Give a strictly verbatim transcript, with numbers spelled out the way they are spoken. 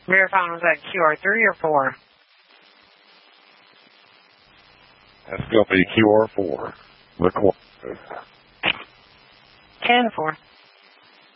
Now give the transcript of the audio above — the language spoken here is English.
Verifying, was that Q R three or four? That's going to be Q R four. The ten four.